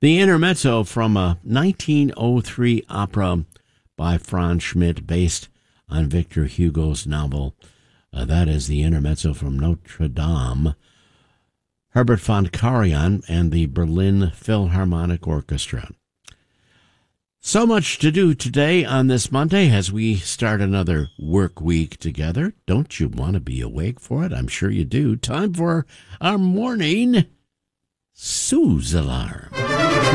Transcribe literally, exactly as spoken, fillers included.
The intermezzo from a nineteen oh three opera by Franz Schmidt based on Victor Hugo's novel. Uh, that is the intermezzo from Notre Dame. Herbert von Karajan and the Berlin Philharmonic Orchestra. So much to do today on this Monday as we start another work week together. Don't you want to be awake for it? I'm sure you do. Time for our morning snooze alarm.